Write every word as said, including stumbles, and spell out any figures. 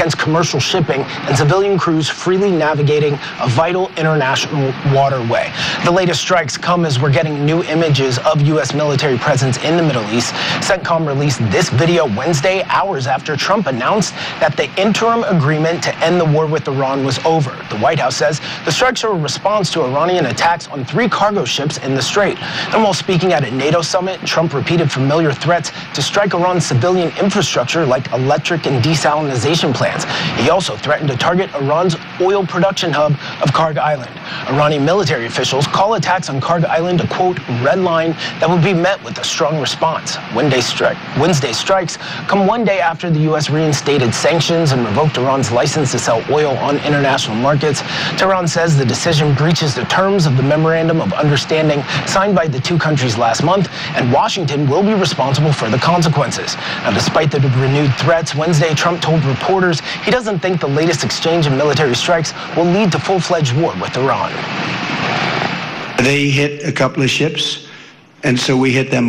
against commercial shipping and civilian crews freely navigating a vital international waterway. The latest strikes come as we're getting new images of U S military presence in the Middle East. CENTCOM released this video Wednesday, hours after Trump announced that the interim agreement to end the war with Iran was over. The White House says the strikes are a response to Iranian attacks on three cargo ships in the Strait. And while speaking at a NATO summit, Trump repeated familiar threats to strike Iran's civilian infrastructure like electric and desalination plants. He also threatened to target Iran's oil production hub of Karg Island. Iranian military officials call attacks on Karg Island a, quote, red line that would be met with a strong response. Wednesday, strike, Wednesday strikes come one day after the U S reinstated sanctions and revoked Iran's license to sell oil on international markets. Tehran says the decision breaches the terms of the Memorandum of Understanding signed by the two countries last month, and Washington will be responsible for the consequences. Now, despite the renewed threats, Wednesday, Trump told reporters he doesn't think the latest exchange of military strikes will lead to full-fledged war with Iran. They hit a couple of ships, and so we hit them